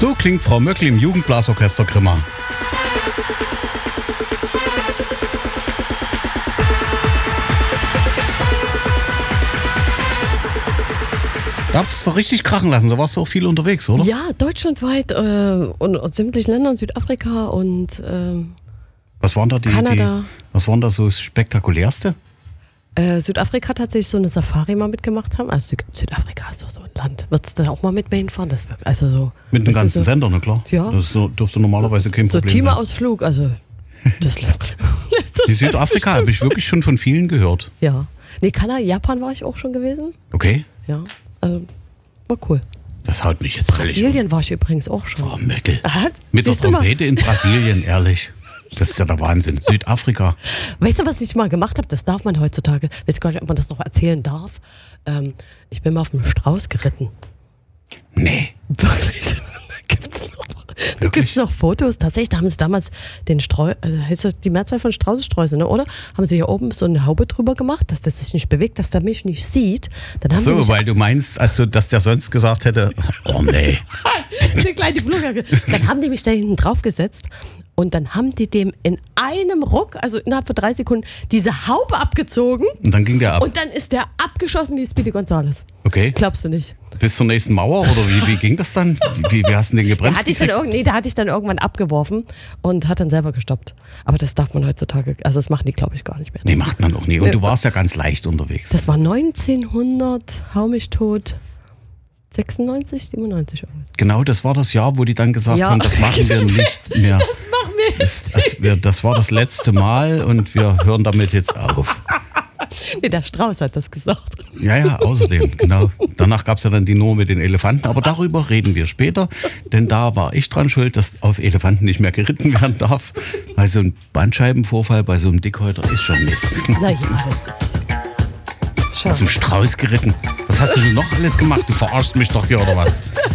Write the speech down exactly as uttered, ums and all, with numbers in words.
So klingt Frau Möckl im Jugendblasorchester Grimma. Da habt ihr es doch richtig krachen lassen, da warst du auch viel unterwegs, oder? Ja, deutschlandweit äh, und aus sämtlichen Ländern, Südafrika und äh, was waren da die, Kanada. Die, was waren da so das Spektakulärste? Äh, Südafrika tatsächlich so eine Safari mal mitgemacht haben. Also Süd- Südafrika ist doch so ein Land. Würdest du da auch mal mit mir hinfahren? Das wirkt, also so, Mit dem ganzen so, Sender, na klar. Ja. Das so, dürfte normalerweise kein so Problem sein. Teamausflug, also das Die Südafrika habe ich wirklich schon von vielen gehört. Ja. Nee, Kanada, Japan war ich auch schon gewesen. Okay. Ja, also war cool. Das haut mich jetzt völlig um. Brasilien war ich übrigens auch schon. Frau Möckl. Ah, Mit der siehst du mal? Trompete in Brasilien, ehrlich. Das ist ja der Wahnsinn. Südafrika. Weißt du, was ich mal gemacht habe? Das darf man heutzutage. Weiß gar nicht, ob man das noch erzählen darf. Ähm, ich bin mal auf einem Strauß geritten. Nee. Wirklich? Gibt's noch, da gibt's noch Fotos. Tatsächlich, da haben sie damals den Streu, also heißt das die Mehrzahl von Straußensträuße, ne, oder? Haben sie hier oben so eine Haube drüber gemacht, dass das sich nicht bewegt, dass der mich nicht sieht. Dann haben So, die weil du meinst, also, dass der sonst gesagt hätte, oh nee. eine kleine Flughacke. Dann haben die mich da hinten drauf gesetzt und dann haben die dem in einem Ruck, also innerhalb von drei Sekunden, diese Haube abgezogen. Und dann ging der ab. Und dann ist der abgeschossen wie Speedy Gonzales. Okay. Glaubst du nicht? Bis zur nächsten Mauer oder wie, wie ging das dann? Wie, wie hast du den Da gebremst? hatte, ich dann gekriegt? irg- nee, da hatte ich dann irgendwann abgeworfen und hat dann selber gestoppt. Aber das darf man heutzutage, also das machen die, glaube ich, gar nicht mehr. Nee, macht man auch nie. Und du warst ja ganz leicht unterwegs. Das war neunzehnhundert, hau mich tot, sechsundneunzig, siebenundneunzig. Genau, das war das Jahr, wo die dann gesagt Ja. haben, das machen wir nicht mehr. Das machen wir Das, jetzt. das, wir, das war das letzte Mal und wir hören damit jetzt auf. Nee, der Strauß hat das gesagt. Ja, ja, außerdem, genau. Danach gab es ja dann die Nummer mit den Elefanten, aber darüber reden wir später, denn da war ich dran schuld, dass auf Elefanten nicht mehr geritten werden darf, weil so ein Bandscheibenvorfall bei so einem Dickhäuter ist schon Mist. Na ja, das ist... Schau. Auf dem Strauß geritten. Was hast du denn noch alles gemacht? Du verarschst mich doch hier, oder was?